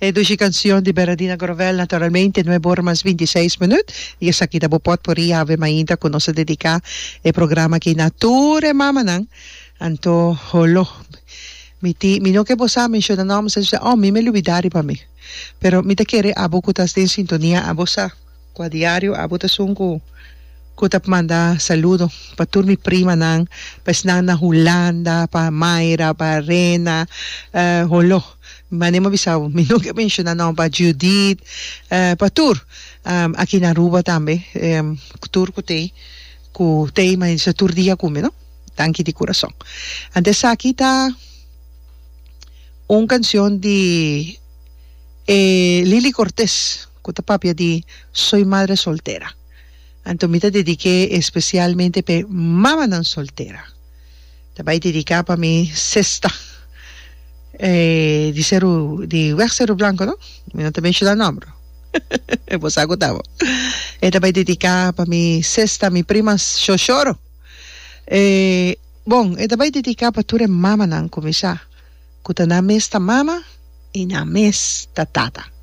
12 canción de Bernardina Grovel, naturalmente, 9 horas más 26 minutos. Y esa aquí también por ahí, ave mainta, que nos dedica el programa que nature mama nang. Anto, holo. Mi no que vos mencionar nombres, mi me olvidari para mí. Pero mi te quiere, abo que estás en sintonía, abo sa, qua diario, abo te sungo. Kutap manda saludo pa tur mi prima nang pas nang na Holanda pa Mayra pa Rena holo manemo bisaw mino que menciona no pa Judith pa tur aqui na Aruba tambe tur ku te mas sa tur dia come no tanki di corazón antes aquí ta un canción de Lily Cortés kutapapia di Soy madre soltera. Entonces, me dediqué especialmente para mamá non soltera. También dedicada para mi sexta. De Wexero Blanco, ¿no? No te menciono el nombre. Pues agotavo. También dedicada para mi sexta, mi prima Xoxoro. También dedicada para tu mamá non comisa. Kuta na mes ta mama y na mes ta tata.